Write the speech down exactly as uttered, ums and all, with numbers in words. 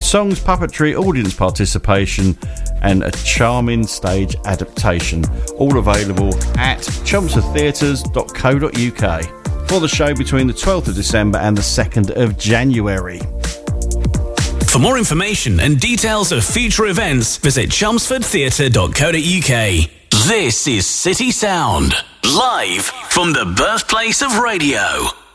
songs, puppetry, audience participation, and a charming stage adaptation. All available at chelmsford theatres dot co dot uk for the show between the twelfth of December and the second of January. For more information and details of future events, visit chelmsford theatre dot co dot uk. This is City Sound, live from the birthplace of radio.